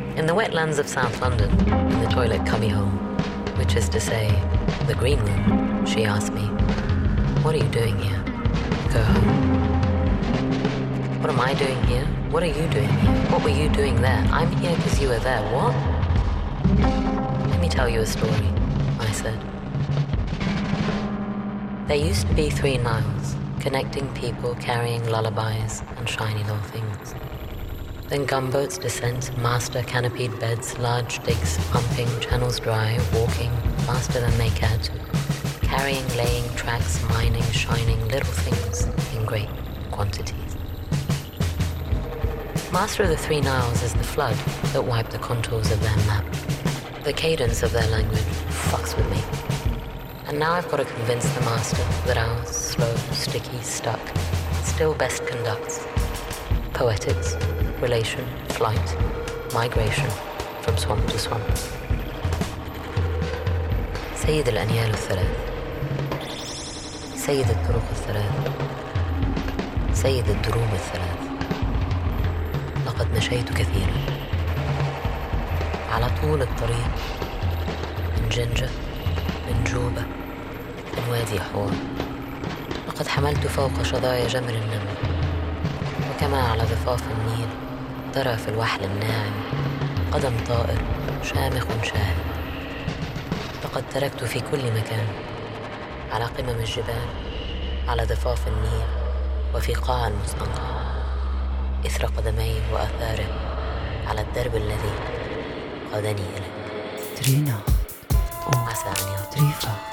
In the wetlands of South London, in the toilet cubbyhole, which is to say, the green room, she asked me, "What are you doing here?" Go home. What am I doing here? What are you doing here? What were you doing there? I'm here because you were there. What? Let me tell you a story, I said. There used to be 3 Niles, connecting people carrying lullabies and shiny little things. Then gunboats, descent, master canopied beds, large digs, pumping, channels dry, walking, faster than they cared to, carrying, laying tracks, mining, shining little things in great quantities. Master of the 3 Niles is the flood that wiped the contours of their map. The cadence of their language fucks with me. And now I've got to convince the master that our slow, sticky, stuck, still best conducts poetics, relation, flight, migration from swamp to swamp. سيد الأنيال الثلاث، سيد الطرق الثلاث، سيد الدروب الثلاث. لقد مشيت كثيرا على طول الطريق، من جنجة، من جوبة، من وادي حور. لقد حملت فوق شظايا جمر النمل، وكما على ضفاف النيل ترى في الوحل الناعم قدم طائر شامخ شاهد. لقد تركت في كل مكان، على قمم الجبال، على ضفاف النيل، وفي قاع المستنقع، إثر قدميه وآثاره على الدرب الذي قادني إليه. Trina. عسى أن يطول. Trifa.